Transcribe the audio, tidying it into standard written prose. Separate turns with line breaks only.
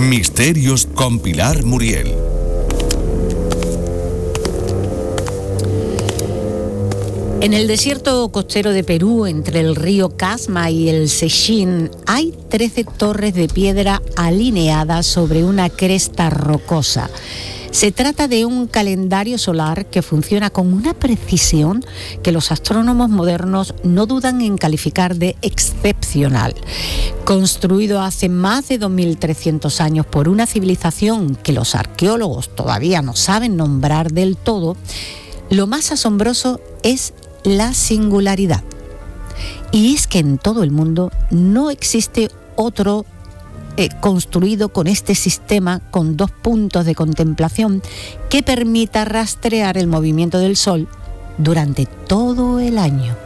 Misterios con Pilar Muriel.
En el desierto costero de Perú, entre el río Casma y el Sechín, hay 13 torres de piedra alineadas sobre una cresta rocosa. Se trata de un calendario solar que funciona con una precisión que los astrónomos modernos no dudan en calificar de excepcional. Construido hace más de 2.300 años por una civilización que los arqueólogos todavía no saben nombrar del todo, lo más asombroso es la singularidad. Y es que en todo el mundo no existe otro construido con este sistema con 2 puntos de contemplación que permita rastrear el movimiento del Sol durante todo el año.